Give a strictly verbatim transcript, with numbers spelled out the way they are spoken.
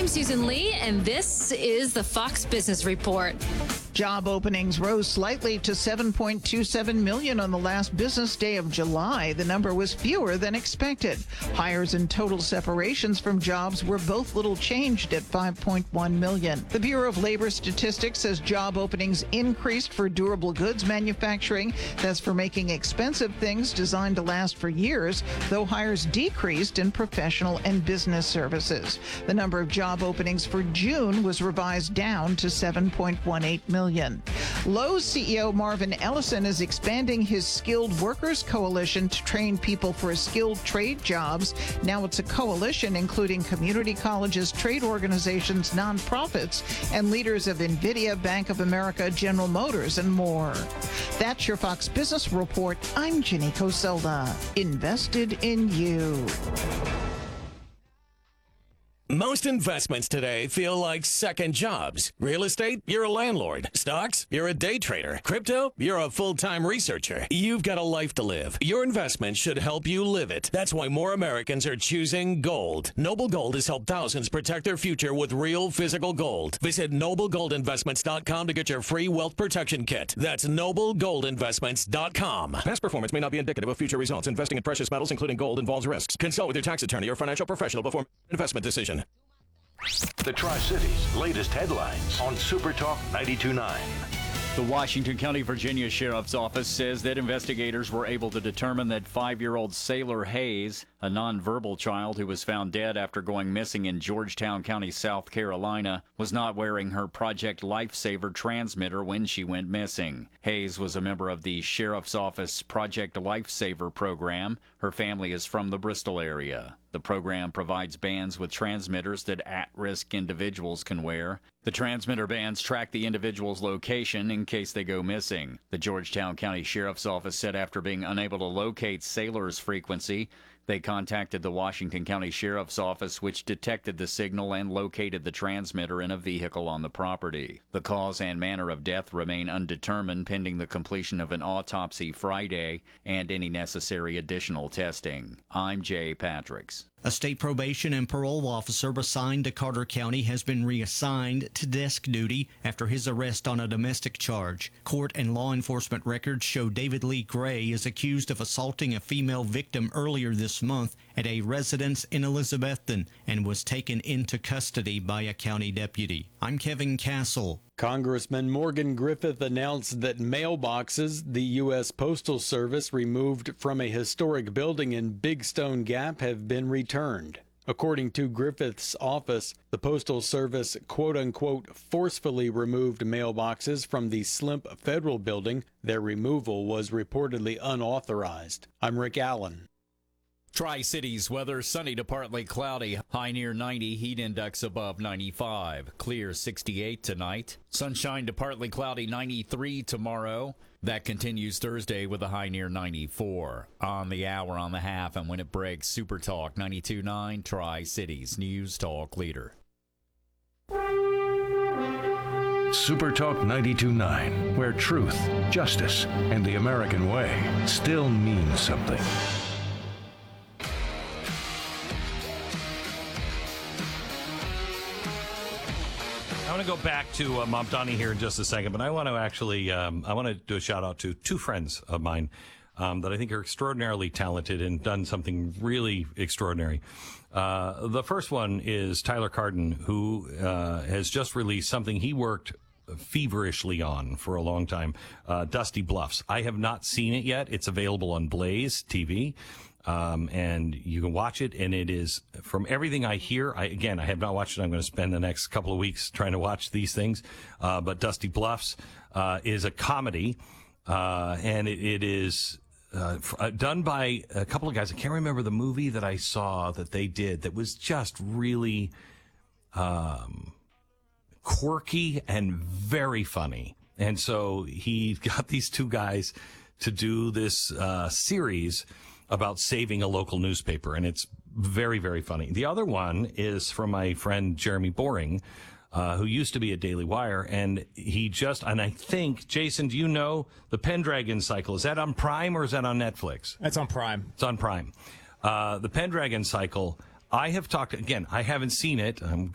I'm Susan Lee, and this is the Fox Business Report. Job openings rose slightly to seven point two seven million on the last business day of July. The number was fewer than expected. Hires and total separations from jobs were both little changed at five point one million. The Bureau of Labor Statistics says job openings increased for durable goods manufacturing. That's for making expensive things designed to last for years, though hires decreased in professional and business services. The number of job openings for June was revised down to seven point one eight million. Lowe's C E O Marvin Ellison is expanding his Skilled Workers Coalition to train people for skilled trade jobs. Now it's a coalition including community colleges, trade organizations, nonprofits, and leaders of NVIDIA, Bank of America, General Motors, and more. That's your Fox Business Report. I'm Ginny Coselda. Invested in you. Most investments today feel like second jobs. Real estate, you're a landlord. Stocks, you're a day trader. Crypto, you're a full-time researcher. You've got a life to live. Your investment should help you live it. That's why more Americans are choosing gold. Noble Gold has helped thousands protect their future with real physical gold. Visit noble gold investments dot com to get your free wealth protection kit. That's noble gold investments dot com. Past performance may not be indicative of future results. Investing in precious metals, including gold, involves risks. Consult with your tax attorney or financial professional before an investment decision. The Tri-Cities' latest headlines on Super Talk ninety-two point nine. The Washington County, Virginia Sheriff's Office says that investigators were able to determine that five-year-old Sailor Hayes, a nonverbal child who was found dead after going missing in Georgetown County, South Carolina, was not wearing her Project Lifesaver transmitter when she went missing. Hayes was a member of the Sheriff's Office Project Lifesaver program. Her family is from the Bristol area. The program provides bands with transmitters that at-risk individuals can wear. The transmitter bands track the individual's location in case they go missing. The Georgetown County Sheriff's Office said after being unable to locate Sailor's frequency, they contacted the Washington County Sheriff's Office, which detected the signal and located the transmitter in a vehicle on the property. The cause and manner of death remain undetermined pending the completion of an autopsy Friday and any necessary additional testing. I'm Jay Patricks. A state probation and parole officer assigned to Carter County has been reassigned to desk duty after his arrest on a domestic charge. Court and law enforcement records show David Lee Gray is accused of assaulting a female victim earlier this month at a residence in Elizabethton and was taken into custody by a county deputy. I'm Kevin Castle. Congressman Morgan Griffith announced that mailboxes the U S Postal Service removed from a historic building in Big Stone Gap have been returned. According to Griffith's office, the Postal Service quote-unquote forcefully removed mailboxes from the Slimp Federal Building. Their removal was reportedly unauthorized. I'm Rick Allen. Tri-Cities weather, sunny to partly cloudy, high near ninety, heat index above ninety-five, clear sixty-eight tonight, sunshine to partly cloudy ninety-three tomorrow. That continues Thursday with a high near ninety-four. On the hour, on the half, and when it breaks, Super Talk ninety-two point nine, Tri-Cities News Talk Leader. Super Talk ninety-two point nine, where truth, justice, and the American way still mean something. I want to go back to uh, Mom Donnie here in just a second, but I want to actually, um, I want to do a shout out to two friends of mine um, that I think are extraordinarily talented and done something really extraordinary. Uh, the first one is Tyler Carden, who uh, has just released something he worked feverishly on for a long time, uh, Dusty Bluffs. I have not seen it yet. It's available on Blaze T V. Um, and you can watch it, and it is, from everything I hear, I, again, I have not watched it. I'm going to spend the next couple of weeks trying to watch these things. Uh, but Dusty Bluffs, uh, is a comedy, uh, and it, it is, uh, f- done by a couple of guys. I can't remember the movie that I saw that they did that was just really, um, quirky and very funny. And so he got these two guys to do this, uh, series about saving a local newspaper, and it's very, very funny. The other one is from my friend Jeremy Boring, uh, who used to be at Daily Wire, and he just, and I think, Jason, do you know the Pendragon Cycle? Is that on Prime or is that on Netflix? That's on Prime. It's on Prime. Uh, the Pendragon Cycle, I have talked, again, I haven't seen it. I'm